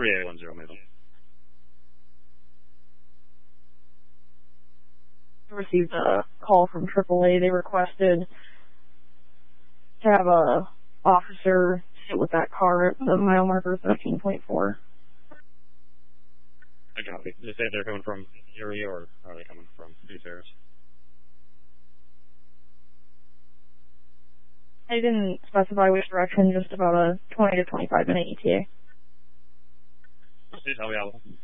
3810, Maple. I received a call from AAA. They requested to have a officer sit with that car at the mile marker 13.4. I copy. Did they say they're coming from Erie, or are they coming from East Harris? They didn't specify which direction, just about a 20 to 25 minute ETA. Please help me out.